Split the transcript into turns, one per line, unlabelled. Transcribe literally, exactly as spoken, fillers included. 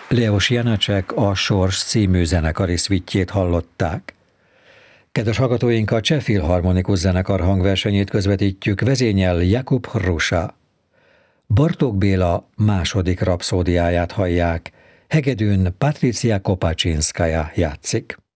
Leos Janácsek a Sors című zenekari szvittjét hallották. Kedves hallgatóink, a Cseh Filharmonikus Zenekar hangversenyét közvetítjük, vezényel Jakub Hrusa. Bartók Béla második rapszódiáját hallják, hegedűn Patricia Kopaczynskaja játszik.